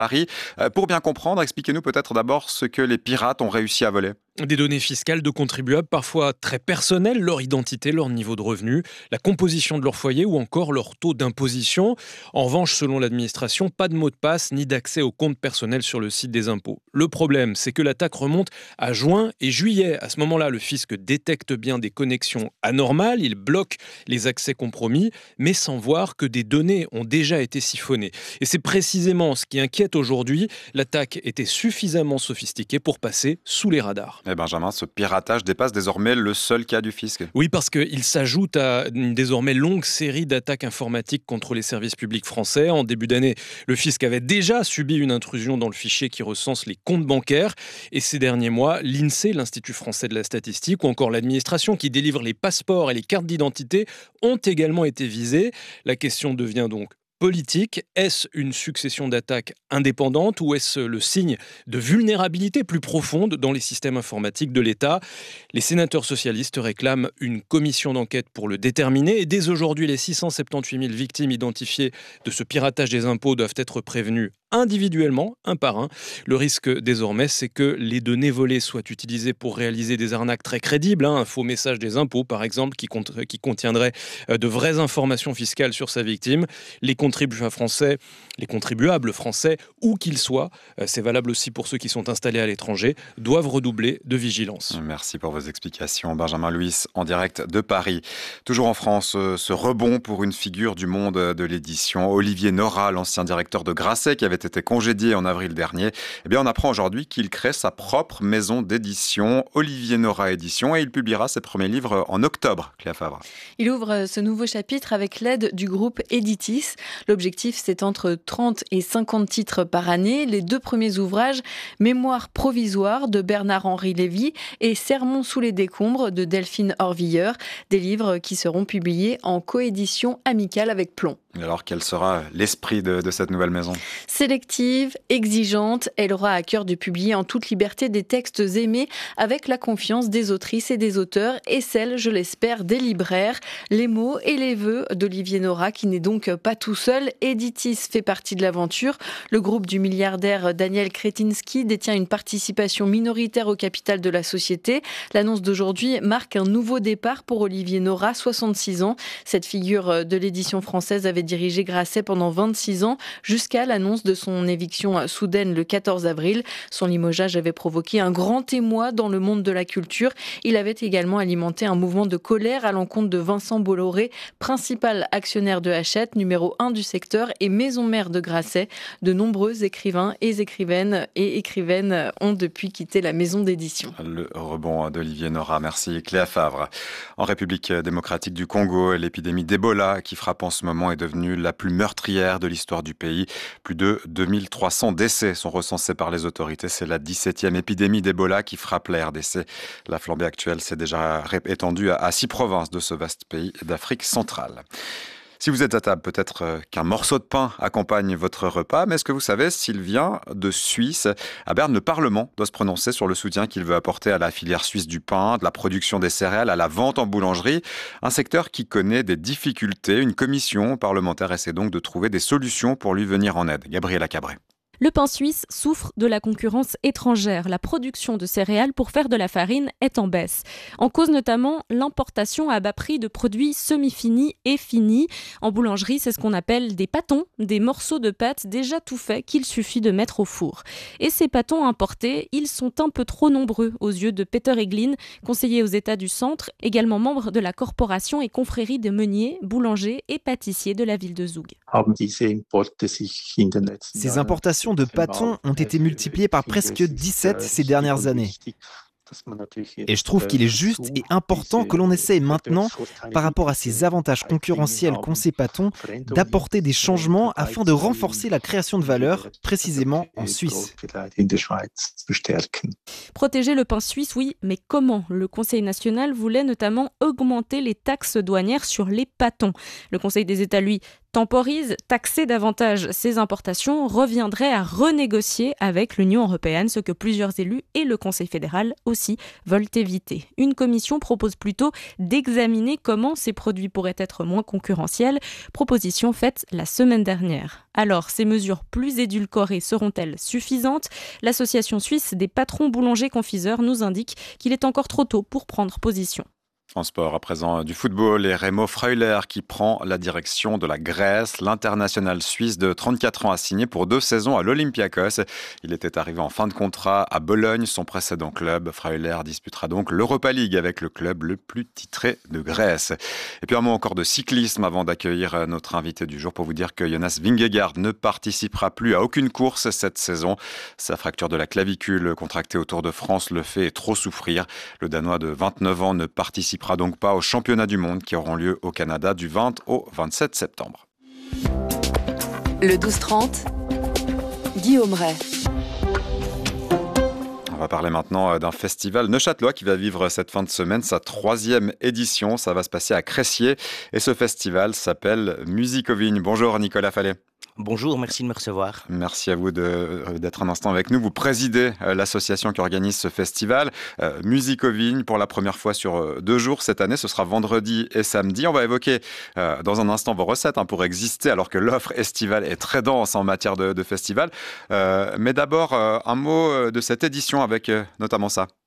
Paris. Pour bien comprendre, expliquez-nous peut-être d'abord ce que les pirates ont réussi à voler. Des données fiscales de contribuables parfois très personnelles, leur identité, leur niveau de revenu, la composition de leur foyer ou encore leur taux d'imposition. En revanche, selon l'administration, pas de mot de passe ni d'accès au compte personnel sur le site des impôts. Le problème, c'est que l'attaque remonte à juin et juillet. À ce moment-là, le fisc détecte bien des connexions anormales, il bloque les accès compromis, mais sans voir que des données ont déjà été siphonnées. Et c'est précisément ce qui inquiète aujourd'hui. L'attaque était suffisamment sophistiquée pour passer sous les radars. Benjamin, ce piratage dépasse désormais le seul cas du fisc. Oui, parce qu'il s'ajoute à une désormais longue série d'attaques informatiques contre les services publics français. En début d'année, le fisc avait déjà subi une intrusion dans le fichier qui recense les comptes bancaires. Et ces derniers mois, l'INSEE, l'Institut français de la statistique, ou encore l'administration qui délivre les passeports et les cartes d'identité ont également été visés. La question devient donc politique. Est-ce une succession d'attaques indépendantes ou est-ce le signe de vulnérabilité plus profonde dans les systèmes informatiques de l'État ? Les sénateurs socialistes réclament une commission d'enquête pour le déterminer et dès aujourd'hui, les 678 000 victimes identifiées de ce piratage des impôts doivent être prévenues individuellement, un par un. Le risque désormais, c'est que les données volées soient utilisées pour réaliser des arnaques très crédibles, un faux message des impôts par exemple qui contiendrait de vraies informations fiscales sur sa victime. Les contribuables français, où qu'ils soient, c'est valable aussi pour ceux qui sont installés à l'étranger, doivent redoubler de vigilance. Merci pour vos explications. Benjamin Louis, en direct de Paris. Toujours en France, ce rebond pour une figure du monde de l'édition. Olivier Nora, l'ancien directeur de Grasset, qui avait été congédié en avril dernier. On apprend aujourd'hui qu'il crée sa propre maison d'édition, Olivier Nora Édition, et il publiera ses premiers livres en octobre. Cléa Favre. Il ouvre ce nouveau chapitre avec l'aide du groupe Editis. L'objectif, c'est entre 30 et 50 titres par année. Les 2 premiers ouvrages, Mémoire provisoire de Bernard-Henri Lévy et Sermons sous les décombres de Delphine Orvilleur. Des livres qui seront publiés en coédition amicale avec Plomb. Alors, quel sera l'esprit de cette nouvelle maison ? Sélective, exigeante, elle aura à cœur de publier en toute liberté des textes aimés avec la confiance des autrices et des auteurs et celle, je l'espère, des libraires. Les mots et les vœux d'Olivier Nora qui n'est donc pas tout seul. Editis fait partie de l'aventure. Le groupe du milliardaire Daniel Kretinsky détient une participation minoritaire au capital de la société. L'annonce d'aujourd'hui marque un nouveau départ pour Olivier Nora, 66 ans. Cette figure de l'édition française avait dirigé Grasset pendant 26 ans jusqu'à l'annonce de son éviction soudaine le 14 avril. Son limogeage avait provoqué un grand émoi dans le monde de la culture. Il avait également alimenté un mouvement de colère à l'encontre de Vincent Bolloré, principal actionnaire de Hachette, numéro 1 du secteur et maison mère de Grasset. De nombreux écrivains et écrivaines ont depuis quitté la maison d'édition. Le rebond d'Olivier Nora. Merci Cléa Favre. En République démocratique du Congo, l'épidémie d'Ebola qui frappe en ce moment est devenue la plus meurtrière de l'histoire du pays. Plus de 2300 décès sont recensés par les autorités. C'est la 17e épidémie d'Ebola qui frappe la RDC. La flambée actuelle s'est déjà étendue à 6 provinces de ce vaste pays d'Afrique centrale. Si vous êtes à table, peut-être qu'un morceau de pain accompagne votre repas, mais est-ce que vous savez s'il vient de Suisse ? À Berne, le Parlement doit se prononcer sur le soutien qu'il veut apporter à la filière suisse du pain, de la production des céréales, à la vente en boulangerie, un secteur qui connaît des difficultés. Une commission parlementaire essaie donc de trouver des solutions pour lui venir en aide. Gabriela Cabré. Le pain suisse souffre de la concurrence étrangère. La production de céréales pour faire de la farine est en baisse. En cause notamment l'importation à bas prix de produits semi-finis et finis. En boulangerie, c'est ce qu'on appelle des pâtons, des morceaux de pâte déjà tout faits qu'il suffit de mettre au four. Et ces pâtons importés, ils sont un peu trop nombreux aux yeux de Peter Eglin, conseiller aux États du Centre, également membre de la corporation et confrérie des meuniers, boulangers et pâtissiers de la ville de Zug. Ces importations de pâtons ont été multipliées par presque 17 ces dernières années. Et je trouve qu'il est juste et important que l'on essaye maintenant, par rapport à ces avantages concurrentiels qu'ont ces pâtons, d'apporter des changements afin de renforcer la création de valeur, précisément en Suisse. Protéger le pain suisse, oui, mais comment ? Le Conseil national voulait notamment augmenter les taxes douanières sur les pâtons. Le Conseil des États, lui, temporise, taxer davantage ces importations reviendrait à renégocier avec l'Union européenne, ce que plusieurs élus et le Conseil fédéral aussi veulent éviter. Une commission propose plutôt d'examiner comment ces produits pourraient être moins concurrentiels, proposition faite la semaine dernière. Alors, ces mesures plus édulcorées seront-elles suffisantes ? L'Association suisse des patrons boulangers-confiseurs nous indique qu'il est encore trop tôt pour prendre position. En sport, à présent du football, et Remo Freuler qui prend la direction de la Grèce. L'international suisse de 34 ans a signé pour 2 saisons à l'Olympiakos. Il était arrivé en fin de contrat à Bologne, son précédent club. Freuler disputera donc l'Europa League avec le club le plus titré de Grèce. Et puis un mot encore de cyclisme avant d'accueillir notre invité du jour pour vous dire que Jonas Vingegaard ne participera plus à aucune course cette saison. Sa fracture de la clavicule contractée au Tour de France le fait trop souffrir. Le Danois de 29 ans ne participera donc pas aux championnats du monde qui auront lieu au Canada du 20 au 27 septembre. Le 12-30, Guillaume Ray. On va parler maintenant d'un festival neuchâtelois qui va vivre cette fin de semaine sa 3e édition. Ça va se passer à Cressier et ce festival s'appelle Musique aux Vignes. Bonjour Nicolas Fallet. Bonjour, merci de me recevoir. Merci à vous d'être un instant avec nous. Vous présidez l'association qui organise ce festival, Musique aux Vignes, pour la première fois sur 2 jours cette année. Ce sera vendredi et samedi. On va évoquer dans un instant vos recettes pour exister, alors que l'offre estivale est très dense en matière de festival. Mais d'abord, un mot de cette édition avec notamment ça.